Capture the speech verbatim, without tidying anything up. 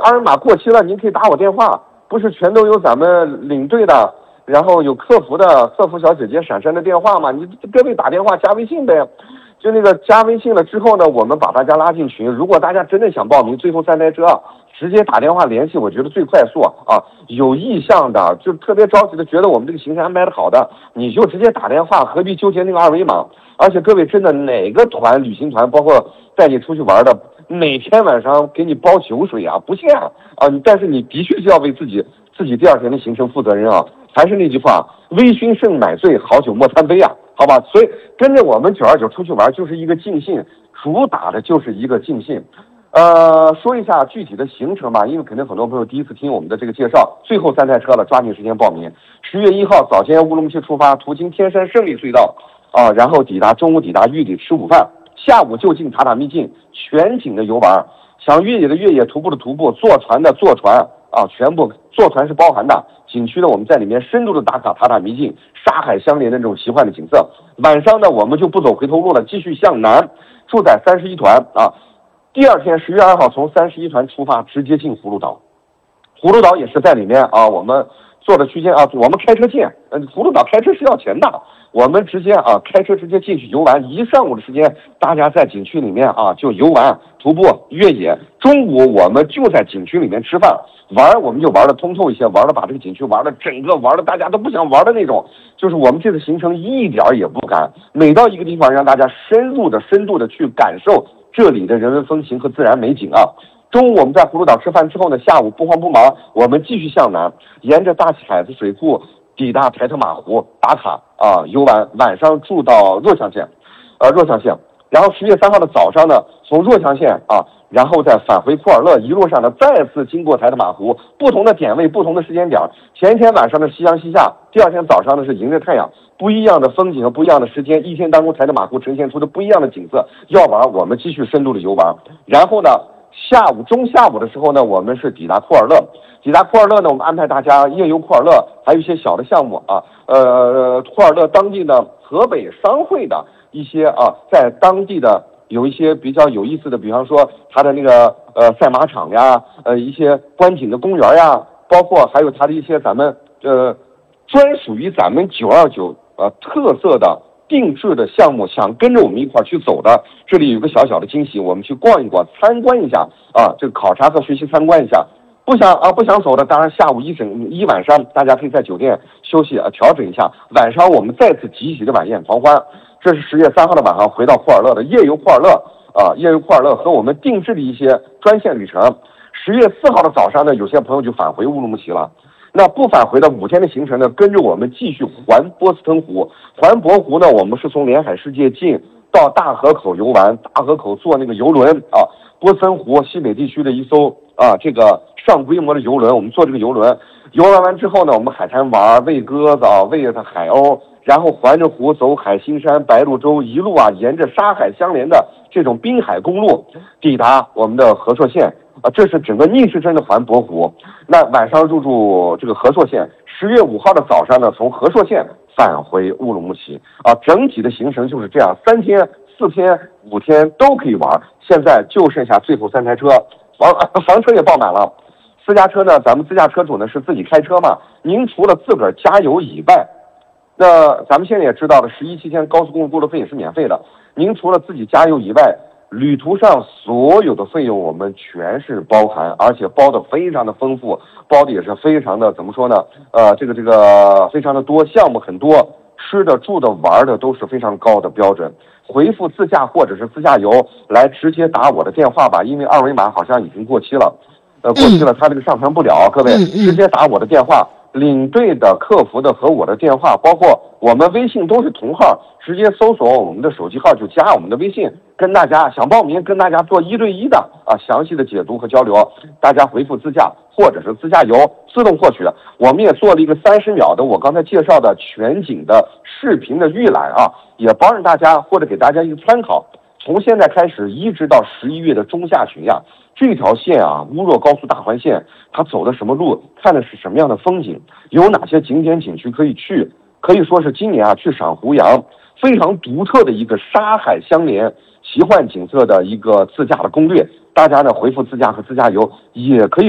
二维码过期了，您可以打我电话，不是全都有咱们领队的，然后有客服的客服小姐姐闪闪的电话吗？你各位打电话加微信呗。就那个加微信了之后呢，我们把大家拉进群。如果大家真的想报名最后三台车，直接打电话联系，我觉得最快速啊。有意向的，就特别着急的，觉得我们这个行程安排的好的，你就直接打电话，何必纠结那个二维码？而且各位真的哪个团旅行团，包括带你出去玩的，每天晚上给你包酒水啊，不限啊。但是你的确是要为自己自己第二天的行程负责任啊。还是那句话，微醺胜买醉，好酒莫贪杯啊，好吧？所以跟着我们九二九出去玩就是一个尽兴，主打的就是一个尽兴。呃，说一下具体的行程吧，因为肯定很多朋友第一次听我们的这个介绍。最后三台车了，抓紧时间报名。十月一号早间乌鲁木齐出发，途经天山胜利隧道啊，然后抵达中午抵达玉里吃午饭，下午就近塔塔秘境全景的游玩，想越野的越野，徒步的徒步，坐船的坐船啊，全部坐船是包含的。景区呢，我们在里面深度的打卡塔塔秘境，沙海相连的这种奇幻的景色。晚上呢，我们就不走回头路了，继续向南，住在三十一团啊。第二天十月二号从三十一团出发，直接进葫芦岛。葫芦岛也是在里面啊，我们做的区间啊，我们开车进，嗯，葫芦岛开车是要钱的，我们直接啊开车直接进去游玩，一上午的时间，大家在景区里面啊就游玩、徒步、越野。中午我们就在景区里面吃饭玩，我们就玩的通透一些，玩的把这个景区玩的整个玩的大家都不想玩的那种。就是我们这次行程一点也不赶，每到一个地方让大家深入的、深度的去感受这里的人文风情和自然美景啊。中午我们在葫芦岛吃饭之后呢，下午不慌不忙，我们继续向南，沿着大海子水库抵达台特马湖打卡啊游玩，晚上住到若羌县，呃若羌县，然后十月三号的早上呢，从若羌县啊，然后再返回库尔勒，一路上呢再次经过台特马湖，不同的点位，不同的时间点，前一天晚上的夕阳西下，第二天早上呢是迎着太阳，不一样的风景和不一样的时间，一天当中台特马湖呈现出的不一样的景色。要玩我们继续深度的游玩，然后呢下午中下午的时候呢，我们是抵达库尔勒。抵达库尔勒呢，我们安排大家夜游库尔勒，还有一些小的项目啊。呃，库尔勒当地呢，河北商会的一些啊，在当地的有一些比较有意思的，比方说它的那个呃赛马场呀，呃一些观景的公园呀，包括还有它的一些咱们呃专属于咱们九二九呃特色的定制的项目，想跟着我们一块儿去走的，这里有个小小的惊喜，我们去逛一逛，参观一下啊，这个考察和学习参观一下。不想啊不想走的，当然下午一整一晚上，大家可以在酒店休息啊，调整一下。晚上我们再次集体的晚宴狂欢。这是十月三号的晚上回到库尔勒的夜游库尔勒啊，夜游库尔勒和我们定制的一些专线旅程。十月四号的早上呢，有些朋友就返回乌鲁木齐了。那不返回的五天的行程呢，跟着我们继续环波斯腾湖。环渤湖呢，我们是从连海世界境到大河口游玩，大河口坐那个游轮啊，波斯腾湖西北地区的一艘啊这个上规模的游轮，我们坐这个游轮游玩完之后呢，我们海滩玩，喂鸽子啊，喂它海鸥，然后环着湖走海心山、白鹭洲，一路啊沿着沙海相连的这种滨海公路抵达我们的和硕县啊，这是整个逆时针的环渤湖。那晚上入住这个和硕县，十月五号的早上呢，从和硕县返回乌鲁木齐啊，整体的行程就是这样，三天、四天、五天都可以玩。现在就剩下最后三台车，房房车也爆满了。私家车呢，咱们自驾车主呢是自己开车嘛，您除了自个儿加油以外，那咱们现在也知道了，十一期间高速公路过路费也是免费的。您除了自己加油以外，旅途上所有的费用我们全是包含，而且包的非常的丰富，包的也是非常的怎么说呢？呃，这个这个非常的多，项目很多，吃的、住的、玩的都是非常高的标准。回复自驾或者是自驾游来直接打我的电话吧，因为二维码好像已经过期了，呃，过期了，他这个上传不了，各位直接打我的电话。领队的、客服的和我的电话，包括我们微信都是同号，直接搜索我们的手机号就加我们的微信，跟大家想报名跟大家做一对一的啊详细的解读和交流。大家回复自驾或者是自驾游自动获取。我们也做了一个三十秒的我刚才介绍的全景的视频的预览啊，也帮着大家或者给大家一个参考。从现在开始一直到十一月的中下旬呀，这条线啊，乌若高速大环线，它走的什么路，看的是什么样的风景，有哪些景点景区可以去，可以说是今年啊去赏胡杨非常独特的一个沙海相连奇幻景色的一个自驾的攻略。大家呢回复自驾和自驾游也可以